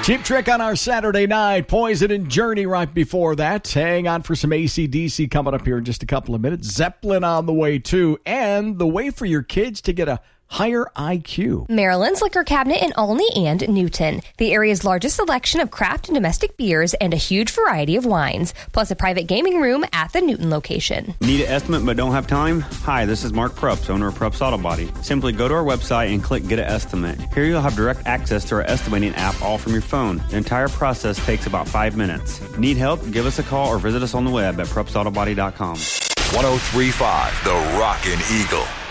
Cheap Trick on our Saturday night. Poison and Journey right before that. Hang on for some AC/DC coming up here in just a couple of minutes. Zeppelin on the way too. And the way for your kids to get a higher IQ. Maryland's Liquor Cabinet in Olney and Newton. The area's largest selection of craft and domestic beers and a huge variety of wines. Plus a private gaming room at the Newton location. Need an estimate but don't have time? Hi, this is Mark Prups, owner of Prups Auto Body. Simply go to our website and click Get an Estimate. Here you'll have direct access to our estimating app all from your phone. The entire process takes about 5 minutes. Need help? Give us a call or visit us on the web at PrupsAutobody.com. 103.5 The Rockin' Eagle.